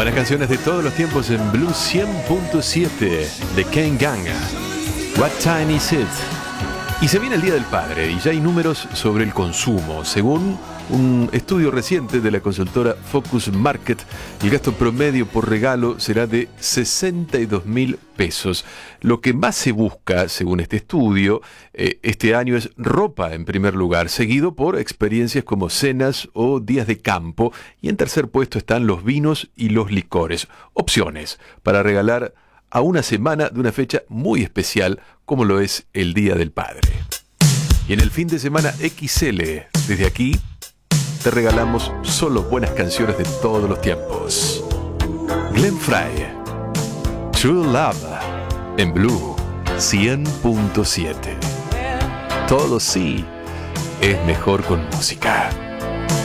Buenas canciones de todos los tiempos en Blue 100.7 de Ken Ganga. What time is it? Y se viene el Día del Padre y ya hay números sobre el consumo. Según un estudio reciente de la consultora Focus Market, el gasto promedio por regalo será de 62.000 pesos. Lo que más se busca, según este estudio, este año es ropa en primer lugar, seguido por experiencias como cenas o días de campo. Y en tercer puesto están los vinos y los licores. Opciones para regalar a una semana de una fecha muy especial como lo es el Día del Padre. Y en el fin de semana XL, desde aquí, te regalamos solo buenas canciones de todos los tiempos. Glenn Frey, True Love, en Blue 100.7. Todo sí es mejor con música.